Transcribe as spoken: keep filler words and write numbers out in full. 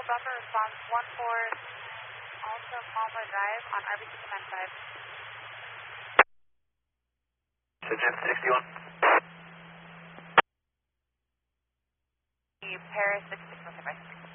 Buffer response one four, also Palmer Drive on R B C Command five. Jet sixty-one. Paris six six one five.